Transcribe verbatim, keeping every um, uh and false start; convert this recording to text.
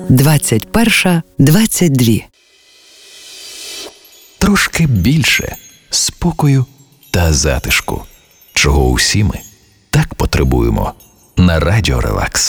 двадцять перша двадцять два. Трошки більше спокою та затишку, чого усі ми так потребуємо на Радіо Релакс.